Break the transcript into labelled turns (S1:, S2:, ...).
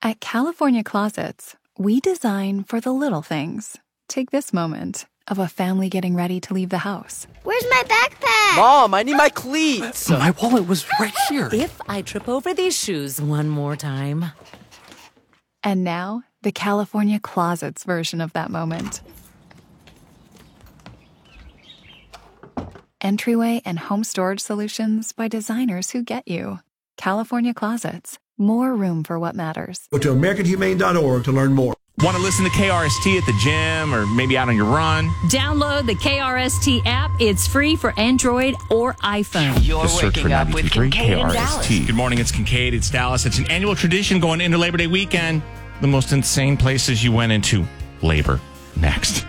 S1: At California Closets, we design for the little things. Take this moment of a family getting ready to leave the house.
S2: Where's my backpack?
S3: Mom, I need my cleats.
S4: My wallet was right here.
S5: If I trip over these shoes one more time.
S1: And now, the California Closets version of that moment. Entryway and home storage solutions by designers who get you. California Closets. More room for what matters.
S6: Go to AmericanHumane.org to learn more.
S7: Want to listen to KRST at the gym or maybe out on your run?
S8: Download the KRST app. It's free for Android or iPhone.
S9: You're
S7: Just search for
S9: waking up with Kincaid and Dallas.
S7: KRST. Good morning, it's Kincaid, it's Dallas. It's an annual tradition going into Labor Day weekend. The most insane places you went into. Labor. Next.